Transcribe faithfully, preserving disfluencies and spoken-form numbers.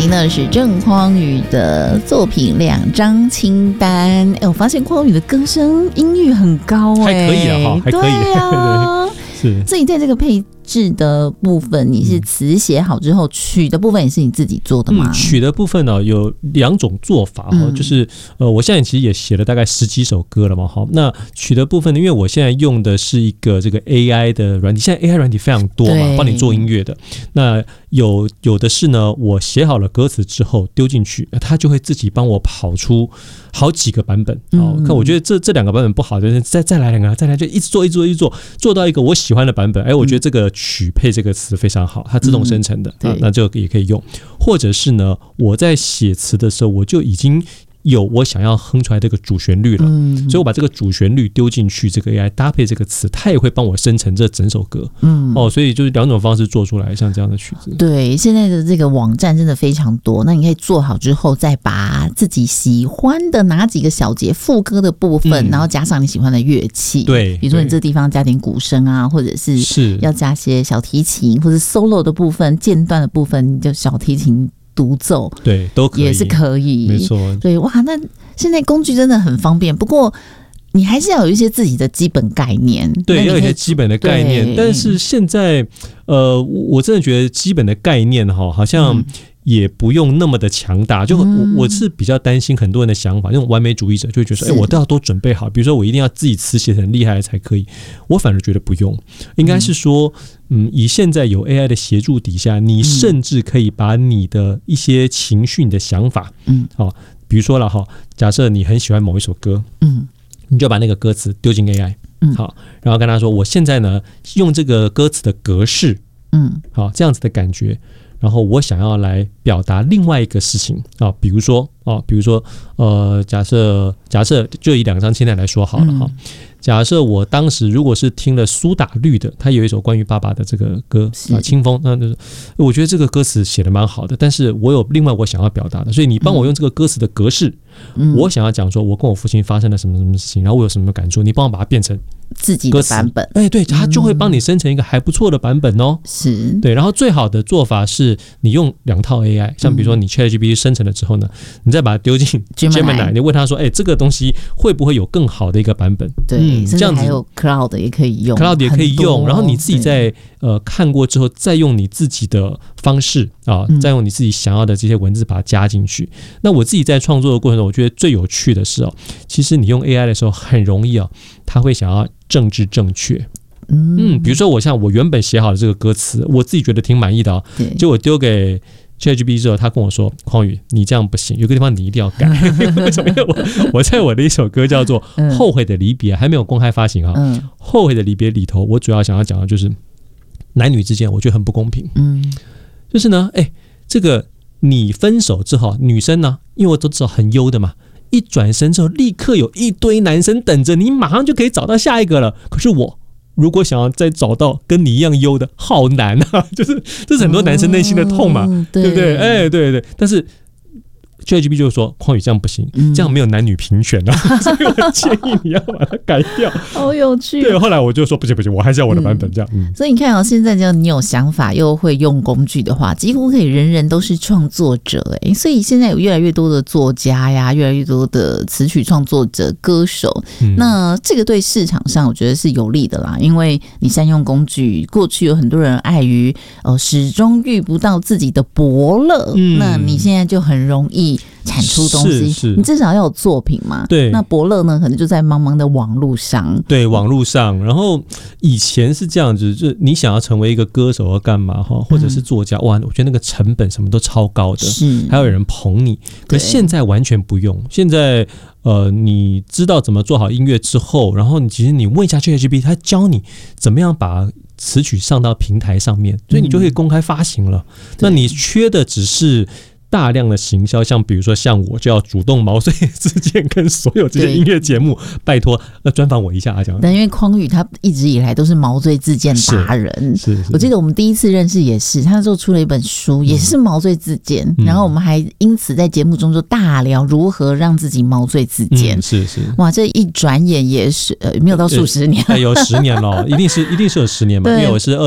听到的是郑匡宇的作品两张清单。哎，我发现匡宇的歌声音域很高。哎、 欸，还可以了哈，还可以。 对啊， 是。 所以在这个配制的部分，你是词写好之后，嗯、曲的部分也是你自己做的吗？ 嗯、曲的部分呢、哦、有两种做法、嗯、就是呃，我现在其实也写了大概十几首歌了嘛，哈。那曲的部分呢，因为我现在用的是一个这个 A I 的软体，现在 A I 软体非常多嘛，帮你做音乐的。那有有的是呢，我写好了歌词之后丢进去，它就会自己帮我跑出好几个版本。哦，看我觉得这这两个版本不好，就是再再来两个，再来就一直做，一直做，一直做，做到一个我喜欢的版本。哎，我觉得这个曲配这个词非常好，它自动生成的，嗯、那这个也可以用。或者是呢，我在写词的时候，我就已经有我想要哼出来这个主旋律了，嗯、所以我把这个主旋律丢进去，这个 A I 搭配这个词，它也会帮我生成这整首歌。嗯，哦，所以就是两种方式做出来像这样的曲子。 对，现在的这个网站真的非常多，那你可以做好之后，再把自己喜欢的哪几个小节副歌的部分，嗯、然后加上你喜欢的乐器。 对， 比如说你这地方加点鼓声啊，或者是是要加些小提琴，或者 solo 的部分、间断的部分，你就小提琴独奏， 对，都可以， 也是可以， 没错。 对，哇，那现在工具真的很方便，不过你还是要有一些自己的基本概念， 对，要有一些基本的概念。但是现在，呃，我真的觉得基本的概念哈，好像也不用那么的强大。就我我是比较担心很多人的想法，那种完美主义者就会觉得说，哎、欸，我都要都准备好，比如说我一定要自己词写得很厉害才可以。我反而觉得不用，应该是说。嗯，以现在有 A I 的协助底下，你甚至可以把你的一些情绪、你的想法，嗯，好，比如说了哈，假设你很喜欢某一首歌，嗯，你就把那个歌词丢进 A I， 嗯，好，然后跟他说，我现在呢用这个歌词的格式，嗯，好，这样子的感觉，然后我想要来表达另外一个事情啊，比如说啊，比如说呃，假设假设就以两张清单来说好了哈。嗯，假设我当时如果是听了苏打绿的，他有一首关于爸爸的这个歌啊，清风，那我觉得这个歌词写得蛮好的，但是我有另外我想要表达的，所以你帮我用这个歌词的格式，嗯、我想要讲说我跟我父亲发生了什么什么事情，然后我有什么感触，你帮我把它变成自己的版本， 哎，对，它就会帮你生成一个还不错的版本哦。 是， 对，然后最好的做法是你用两套 A I， 像比如说你 ChatGPT 生成了之后呢，你再把它丢进 Gemini， 你问他说，哎，这个东西会不会有更好的一个版本？ 对，嗯、这样子还有 Cloud 也可以用 ，Cloud 也可以用，然后你自己在呃看过之后，再用你自己的方式啊，再用你自己想要的这些文字把它加进去。嗯、那我自己在创作的过程中，我觉得最有趣的是哦，其实你用 A I 的时候很容易哦，他会想要政治正确。嗯，比如说我像我原本写好的这个歌词，我自己觉得挺满意的哦，结果丢给 ChatGPT 之后，他跟我说：“匡宇，你这样不行，有个地方你一定要改。”为什么？因为我我在我的一首歌叫做《后悔的离别》，还没有公开发行啊。嗯，《后悔的离别》里头，我主要想要讲的就是男女之间，我觉得很不公平。嗯，就是呢，哎、欸，这个你分手之后，女生呢，因为我都知道很优的嘛。一转身之后，立刻有一堆男生等着你，马上就可以找到下一个了。可是我如果想要再找到跟你一样优的，好难啊！就是这是很多男生内心的痛嘛，哦、对, 对不对？哎，对对。但是 ChatGPT 就说匡宇这样不行，嗯、这样没有男女平权啊，所以我建议你要把它改掉。 好有趣。对， 后来我就说不行不行，我还是要我的版本这样。嗯嗯、 所以你看哦，现在只要你有想法又会用工具的话，几乎可以人人都是创作者哎。所以现在有越来越多的作家呀，越来越多的词曲创作者、歌手，嗯、那这个对市场上我觉得是有利的啦，因为你善用工具。过去有很多人碍于呃始终遇不到自己的伯乐，嗯、那你现在就很容易产出东西， 是是你至少要有作品嘛。对，那伯乐呢，可能就在茫茫的网路上。 对，网路上。然后以前是这样子，就是你想要成为一个歌手要干嘛哈，或者是作家，嗯、哇，我觉得那个成本什么都超高的，是还有人捧你。可现在完全不用，现在呃，你知道怎么做好音乐之后，然后你其实你问一下 ChatGPT， 他教你怎么样把词曲上到平台上面，所以你就可以公开发行了。嗯、那你缺的只是大量的行销，像比如说像我就要主动毛遂自荐，跟所有这些音乐节目拜托呃专访我一下啊，这样。 但因为匡宇他一直以来都是毛遂自荐达人， 是是是， 我记得我们第一次认识也是，他那时候出了一本书，也是毛遂自荐，嗯、然后我们还因此在节目中就大聊如何让自己毛遂自荐。 嗯、是是， 哇，这一转眼也是呃没有到数十年， 有十年了，一定是一定是有十年嘛，因为我是